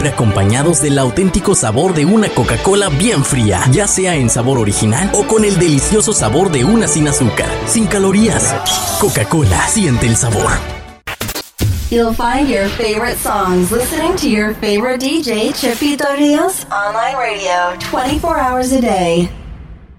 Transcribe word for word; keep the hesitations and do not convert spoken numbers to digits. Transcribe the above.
acompañados del auténtico sabor de una Coca-Cola bien fría, ya sea en sabor original o con el delicioso sabor de una sin azúcar, sin calorías. Coca-Cola, siente el sabor. You'll find your favorite songs listening to your favorite D J, Chipito Rios, online radio, twenty-four hours a day.